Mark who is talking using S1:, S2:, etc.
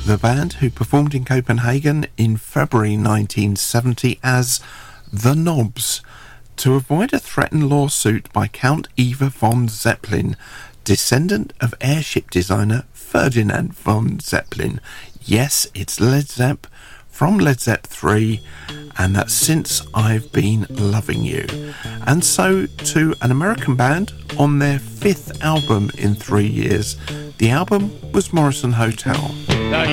S1: the band who performed in Copenhagen in February 1970 as The Knobs, to avoid a threatened lawsuit by Count Eva von Zeppelin, descendant of airship designer Ferdinand von Zeppelin. Yes, it's Led Zepp from Led Zepp 3, and that's Since I've Been Loving You. And so to an American band on their 5th album in 3 years. The album was Morrison Hotel.